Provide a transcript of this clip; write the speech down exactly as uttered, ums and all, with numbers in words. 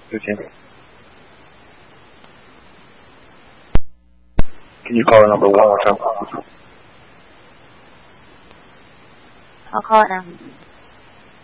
fifteen. Can you call the number one more time? I'll call it now.